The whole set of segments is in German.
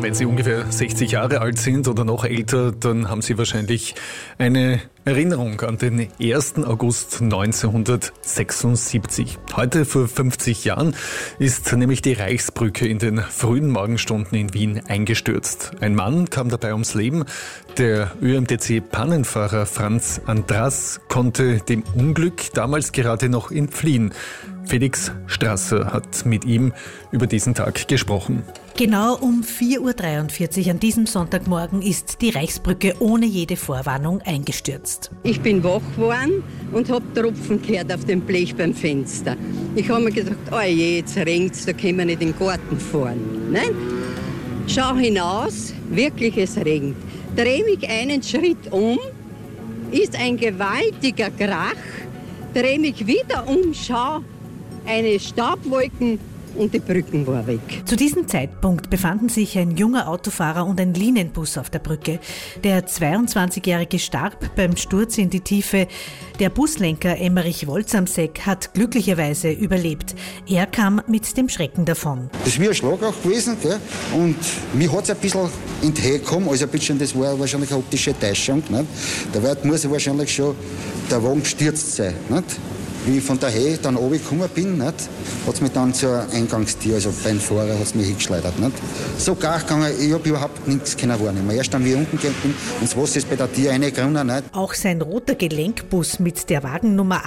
Wenn Sie ungefähr 60 Jahre alt sind oder noch älter, dann haben Sie wahrscheinlich eine Erinnerung an den 1. August 1976. Heute vor 50 Jahren ist nämlich die Reichsbrücke in den frühen Morgenstunden in Wien eingestürzt. Ein Mann kam dabei ums Leben. Der ÖMTC-Pannenfahrer Franz Andras konnte dem Unglück damals gerade noch entfliehen. Felix Strasser hat mit ihm über diesen Tag gesprochen. Genau um 4.43 Uhr an diesem Sonntagmorgen ist die Reichsbrücke ohne jede Vorwarnung eingestürzt. Ich bin wach geworden und habe Tropfen gehört auf dem Blech beim Fenster. Ich habe mir gedacht, oh je, jetzt regnet's, da können wir nicht in den Garten fahren. Nein? Schau hinaus, wirklich es regnet. Dreh mich einen Schritt um, ist ein gewaltiger Krach, dreh mich wieder um, schau, eine Staubwolken und die Brücken war weg. Zu diesem Zeitpunkt befanden sich ein junger Autofahrer und ein Linienbus auf der Brücke. Der 22-Jährige starb beim Sturz in die Tiefe. Der Buslenker Emmerich Wolzamseck hat glücklicherweise überlebt. Er kam mit dem Schrecken davon. Das ist wie ein Schlag auch gewesen, gell? Und mir hat es ein bisschen entgegengekommen, also ein bisschen, das war wahrscheinlich eine optische Täuschung. Nicht? Der Wert muss wahrscheinlich schon der Wagen gestürzt sein. Nicht? Wie ich von der Höhe dann runtergekommen bin, hat es mich dann zur Eingangstür, also beim Fahrer, hat es mich hingeschleudert. Nicht? So gar gegangen, ich habe überhaupt nichts wahrnehmen. Erst dann, wie ich unten gegangen bin, und das Wasser ist bei der Tür reingegangen. Auch sein roter Gelenkbus mit der Wagennummer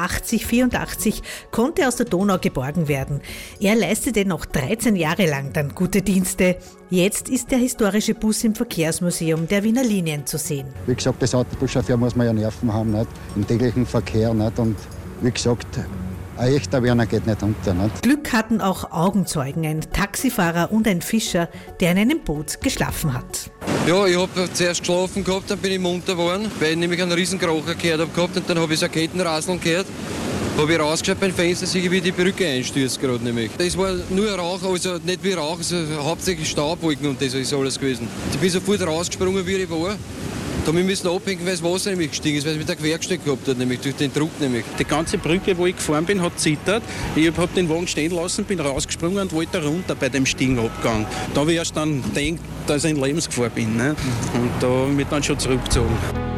8084 konnte aus der Donau geborgen werden. Er leistete noch 13 Jahre lang dann gute Dienste. Jetzt ist der historische Bus im Verkehrsmuseum der Wiener Linien zu sehen. Wie gesagt, als Autobuschauffeur muss man ja Nerven haben, nicht? Im täglichen Verkehr. Nicht? Und wie gesagt, ein echter Werner geht nicht unter. Nicht? Glück hatten auch Augenzeugen, ein Taxifahrer und ein Fischer, der in einem Boot geschlafen hat. Ja, ich habe zuerst geschlafen gehabt, dann bin ich munter geworden, weil ich nämlich einen Riesenkracher gehört habe gehabt und dann habe ich so ein Kettenrasseln gehört. Habe ich rausgeschaut beim Fenster, sehe ich, wie die Brücke einstürzt gerade nämlich. Das war nur Rauch, also nicht wie Rauch, also hauptsächlich Staubwolken und das ist alles gewesen. Ich bin sofort rausgesprungen, wie ich war. Da müssen wir abhängen, weil das Wasser nämlich gestiegen ist, weil es mit der Quergestell gehabt hat, nämlich durch den Druck nämlich. Die ganze Brücke, wo ich gefahren bin, hat zittert. Ich habe den Wagen stehen lassen, bin rausgesprungen und wollte runter bei dem Stiegenabgang. Da habe ich erst dann gedacht, dass ich in Lebensgefahr bin. Ne? Und da habe ich mich dann schon zurückgezogen.